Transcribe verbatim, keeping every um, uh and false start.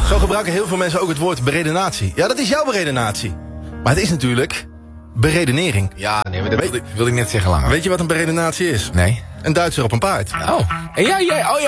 Zo gebruiken heel veel mensen ook het woord beredenatie. Ja, dat is jouw beredenatie. Maar het is natuurlijk beredenering. Ja, nee, maar dat wilde, wilde ik net zeggen langer. Weet je wat een beredenatie is? Nee. Een Duitser op een paard. Oh. En jij, jij, oh ja.